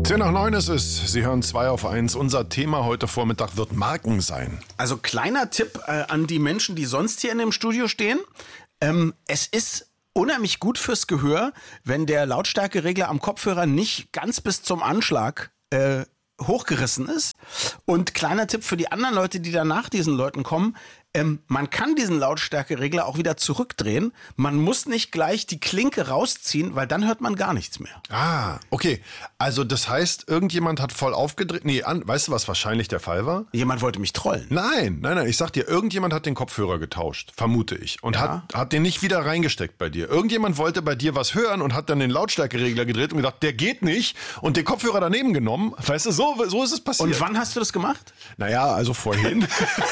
10:09 ist es. Sie hören 2 auf 1. Unser Thema heute Vormittag wird Marken sein. Also kleiner Tipp an die Menschen, die sonst hier in dem Studio stehen. Es ist unheimlich gut fürs Gehör, wenn der Lautstärkeregler am Kopfhörer nicht ganz bis zum Anschlag hochgerissen ist. Und kleiner Tipp für die anderen Leute, die dann nach diesen Leuten kommen, man kann diesen Lautstärkeregler auch wieder zurückdrehen. Man muss nicht gleich die Klinke rausziehen, weil dann hört man gar nichts mehr. Ah, okay. Also das heißt, irgendjemand hat voll aufgedreht. Weißt du, was wahrscheinlich der Fall war? Jemand wollte mich trollen. Nein. Ich sag dir, irgendjemand hat den Kopfhörer getauscht, vermute ich. Und hat den nicht wieder reingesteckt bei dir. Irgendjemand wollte bei dir was hören und hat dann den Lautstärkeregler gedreht und gedacht, der geht nicht. Und den Kopfhörer daneben genommen. Weißt du, so ist es passiert. Und wann hast du das gemacht? Naja, also vorhin.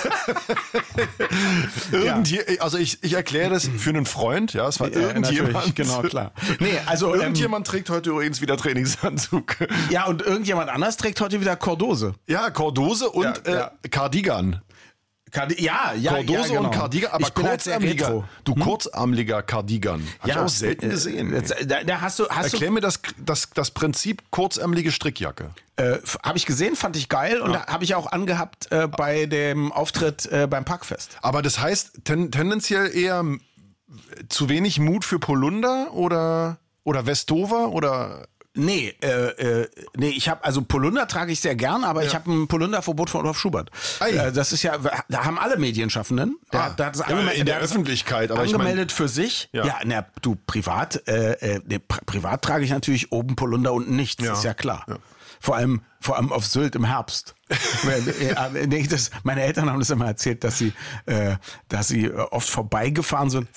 Also ich erkläre das für einen Freund, ja, es war irgendjemand. Genau, klar. Nee, also irgendjemand trägt heute übrigens wieder Trainingsanzug. Ja, und irgendjemand anders trägt heute wieder Cordose. Ja, Cordose und Cardigan. Cordose genau. und Cardigan, aber kurzärmeliger. Kurzärmeliger Cardigan. Hab ich auch selten gesehen. Erklär mir das Prinzip kurzärmelige Strickjacke. Habe ich gesehen, fand ich geil und habe ich auch angehabt bei dem Auftritt beim Packfest. Aber das heißt tendenziell eher zu wenig Mut für Polunder oder Westover oder... Nee, ich habe, also Polunder trage ich sehr gern, aber ich habe ein Polunderverbot von Rudolf Schubert. Das ist ja, da haben alle Medienschaffenden. Der hat das in der Öffentlichkeit, aber angemeldet für sich. Privat trage ich natürlich oben Polunder, unten nichts, ist ja klar. Ja. Vor allem auf Sylt im Herbst. Meine Eltern haben das immer erzählt, dass sie oft vorbeigefahren sind.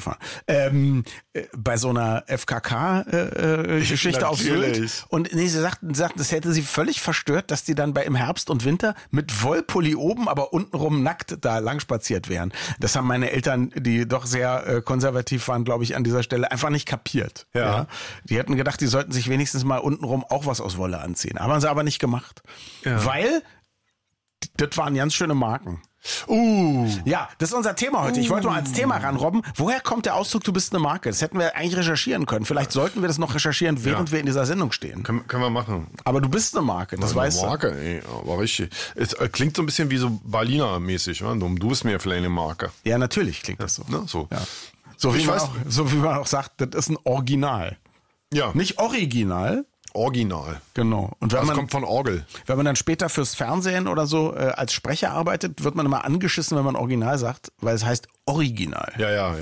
Bei so einer FKK-Geschichte auf Sylt. Und sie sagten, das hätte sie völlig verstört, dass die dann im Herbst und Winter mit Wollpulli oben, aber untenrum nackt da lang spaziert wären. Das haben meine Eltern, die doch sehr konservativ waren, glaube ich, an dieser Stelle einfach nicht kapiert. Ja. Die hätten gedacht, die sollten sich wenigstens mal untenrum auch was aus Wolle anziehen. Haben sie aber nicht gemacht. Ja. Weil das waren ganz schöne Marken. Ja, das ist unser Thema heute. Ich wollte mal als Thema ranrobben. Woher kommt der Ausdruck, du bist eine Marke? Das hätten wir eigentlich recherchieren können. Vielleicht sollten wir das noch recherchieren, während wir in dieser Sendung stehen. Können wir machen. Aber du bist eine Marke, das weißt du. Marke, ey, aber richtig. Es klingt so ein bisschen wie so Berliner-mäßig. Ne? Du bist mir vielleicht eine Marke. Ja, natürlich klingt das so. Ne? So. Ja. So wie man auch sagt, das ist ein Original. Ja. Nicht original. Original. Genau. Und das kommt von Orgel. Wenn man dann später fürs Fernsehen oder so als Sprecher arbeitet, wird man immer angeschissen, wenn man Original sagt, weil es heißt Original. Ja.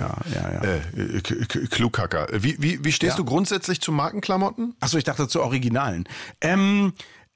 Klughacker. Wie stehst du grundsätzlich zu Markenklamotten? Achso, ich dachte zu Originalen. Sagen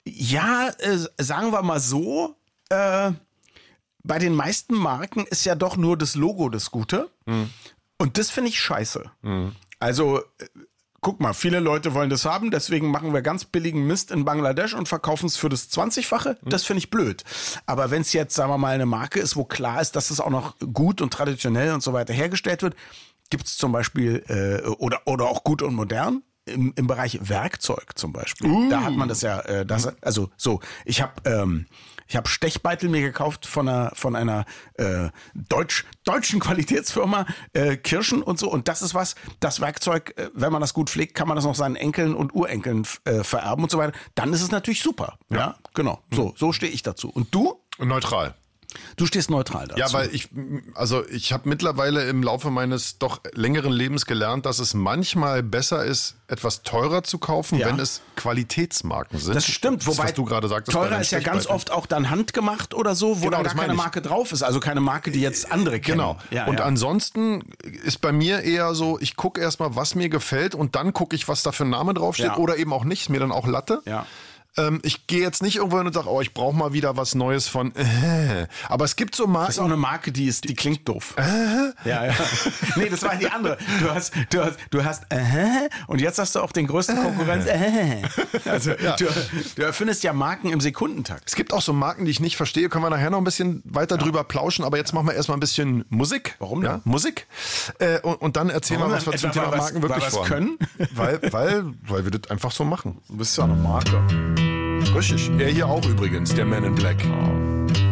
wir mal so, bei den meisten Marken ist ja doch nur das Logo das Gute. Und das finde ich scheiße. Also... Guck mal, viele Leute wollen das haben, deswegen machen wir ganz billigen Mist in Bangladesch und verkaufen es für das 20-fache. Das finde ich blöd. Aber wenn es jetzt, sagen wir mal, eine Marke ist, wo klar ist, dass es auch noch gut und traditionell und so weiter hergestellt wird, gibt es zum Beispiel, oder auch gut und modern, im Bereich Werkzeug zum Beispiel. Da hat man das ja, ich habe Stechbeitel mir gekauft von einer deutschen Qualitätsfirma, Kirschen und so. Und das ist das Werkzeug, wenn man das gut pflegt, kann man das noch seinen Enkeln und Urenkeln vererben und so weiter. Dann ist es natürlich super. Ja, genau. So stehe ich dazu. Und du? Neutral. Du stehst neutral dazu. Ja, weil ich habe mittlerweile im Laufe meines doch längeren Lebens gelernt, dass es manchmal besser ist, etwas teurer zu kaufen, wenn es Qualitätsmarken sind. Das stimmt, wobei was du gerade sagtest, teurer ist ja ganz oft auch dann handgemacht oder so, wo da gar keine Marke drauf ist, also keine Marke, die jetzt andere kennen. Genau. Und ansonsten ist bei mir eher so, ich gucke erstmal, was mir gefällt und dann gucke ich, was da für ein Name draufsteht oder eben auch nicht, ist mir dann auch Latte. Ja. Ich gehe jetzt nicht irgendwo hin und sage, ich brauche mal wieder was Neues von. Aber es gibt so Marken. Das ist auch eine Marke, die klingt doof. Ja. Nee, das war die andere. Du hast und jetzt hast du auch den größten Konkurrenz. Also du erfindest ja Marken im Sekundentakt. Es gibt auch so Marken, die ich nicht verstehe. Können wir nachher noch ein bisschen weiter drüber plauschen. Aber jetzt machen wir erstmal ein bisschen Musik. Warum denn? Ja, Musik. Und dann erzählen wir, was wir zum Thema Marken wirklich können. Weil wir das einfach so machen. Du bist ja eine Marke. Richtig. Er hier auch übrigens, der Man in Black.